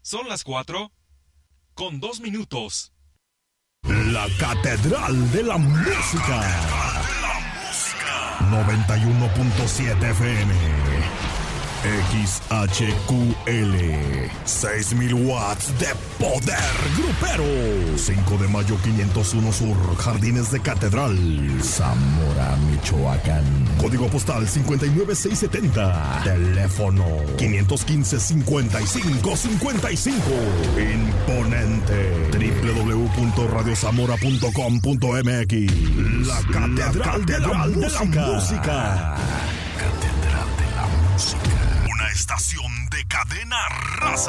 Son las 4:02. La Catedral de la Música. 91.7 FM. XHQL. 6,000 watts de poder grupero. 5 de mayo 501 Sur, Jardines de Catedral, Zamora, Michoacán. Código postal 59670. Teléfono 515-5555. Imponente. www.radiozamora.com.mx. La Catedral de la Música. Catedral de la Música. Una estación de Cadena Raza.